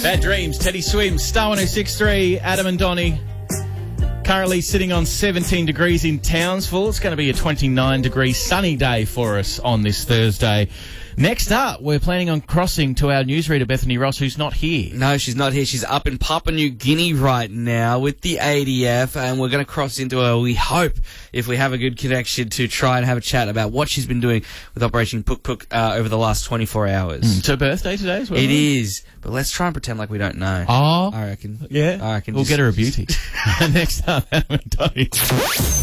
Bad Dreams, Teddy Swims, Star 106.3, Adam and Donnie. Currently sitting on 17 degrees in Townsville. It's going to be a 29-degree sunny day for us on this Thursday. Next up, we're planning on crossing to our newsreader, Bethany Ross, who's not here. No, she's not here. She's up in Papua New Guinea right now with the ADF, and we're going to cross into her, we hope, if we have a good connection, to try and have a chat about what she's been doing with Operation Puk Puk over the last 24 hours. It's her birthday today as well. It is, but let's try and pretend like we don't know. Oh. I reckon. Yeah. I reckon. We'll get her a beauty. Next up, Adam and Donnie.